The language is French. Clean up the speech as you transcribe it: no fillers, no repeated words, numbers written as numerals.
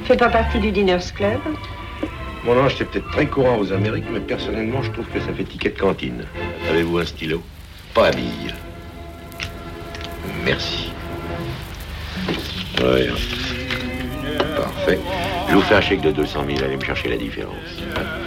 Fais pas partie du Diners Club? Mon ange, c'est peut-être très courant aux Amériques, mais personnellement, je trouve que ça fait ticket de cantine. Avez-vous un stylo? Pas à bille. Merci. Ouais. Parfait. Je vous fais un chèque de 200 000, allez me chercher la différence.